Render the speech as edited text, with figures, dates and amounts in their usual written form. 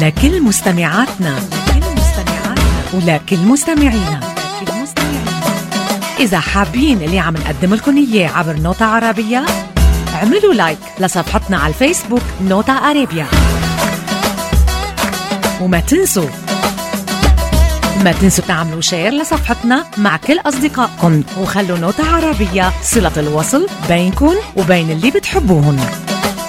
لكل مستمعاتنا ولكل مستمعينا. إذا حابين اللي عم نقدم لكم إياه عبر نوتة عربية، اعملوا لايك لصفحتنا على الفيسبوك نوتة عربية. وما تنسوا تعملوا شير لصفحتنا مع كل أصدقائكم، وخلوا نوتة عربية صلة الوصل بينكم وبين اللي بتحبوهن.